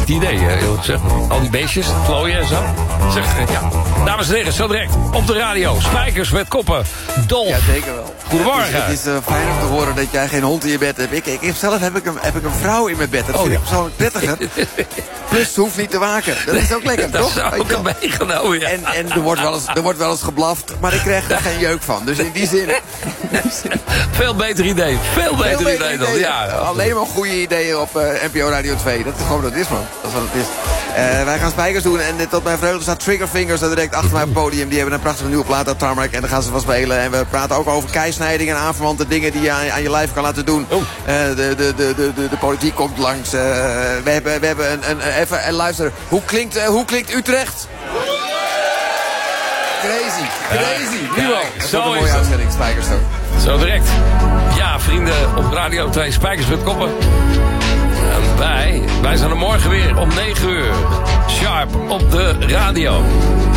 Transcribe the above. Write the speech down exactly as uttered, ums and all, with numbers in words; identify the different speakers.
Speaker 1: idee, joh. Zeg, al die beestjes, klooien en zo. Zeg, ja. Dames en heren, zo direct op de radio. Spijkers met koppen. Dolf.
Speaker 2: Ja, zeker wel.
Speaker 1: Goedemorgen.
Speaker 2: Het is, het is uh, fijn om te horen dat jij geen hond in je bed hebt. Ik, ik, zelf heb ik, een, heb ik een vrouw in mijn bed. Dat
Speaker 1: oh,
Speaker 2: vind
Speaker 1: ja.
Speaker 2: ik persoonlijk prettiger. Plus, ze hoeft niet te waken. Dat is ook lekker,
Speaker 1: dat
Speaker 2: toch?
Speaker 1: Dat is ook meegenomen, ja.
Speaker 2: En, en er, wordt wel eens, er wordt wel eens geblaft, maar ik krijg er geen jeuk van. Dus in die zin...
Speaker 1: Veel beter idee. Veel beter,
Speaker 2: Veel beter
Speaker 1: idee dan.
Speaker 2: idee.
Speaker 1: Ja.
Speaker 2: Alleen maar goede ideeën op uh, N P O Radio twee. Dat is gewoon wat het is, man. Dat is wat het is. Uh, wij gaan spijkers doen en tot mijn vreugde staat Triggerfingers daar direct achter mij op het podium. Die hebben een prachtige nieuwe plaat uit Tarmac en daar gaan ze van spelen. En we praten ook over keisnijding en aanverwante dingen die je aan, aan je lijf kan laten doen.
Speaker 1: Oh.
Speaker 2: Uh, de, de, de, de, de, de politiek komt langs. Uh, we hebben, we hebben een, een, even, en luister, hoe klinkt, uh, hoe klinkt Utrecht? Crazy, crazy. Nu al. Dat is een mooie uitzending, Spijkers ook.
Speaker 1: Zo direct. Ja, vrienden op Radio twee, Spijkers met koppen. En wij, wij zijn er morgen weer om negen uur. Sharp op de radio.